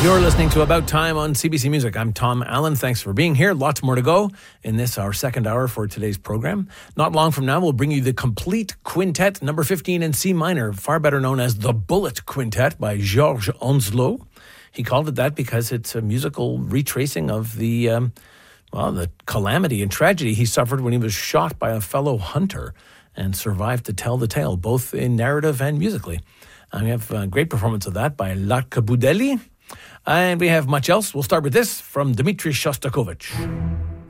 You're listening to About Time on CBC Music. I'm Tom Allen. Thanks for being here. Lots more to go in this, our second hour for today's program. Not long from now, we'll bring you the complete quintet, number 15 in C minor, far better known as the Bullet Quintet by Georges Onslow. He called it that because it's a musical retracing of the calamity and tragedy he suffered when he was shot by a fellow hunter and survived to tell the tale, both in narrative and musically. And we have a great performance of that by Latke Boudeli. And we have much else. We'll start with this from Dmitri Shostakovich.